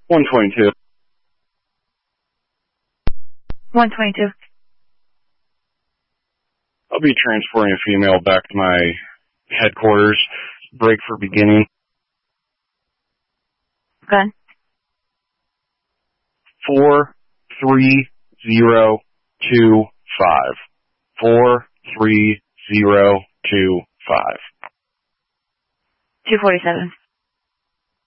122. 122. I'll be transporting a female back to my headquarters. Break for beginning. Gun. 43025. 43025. 247.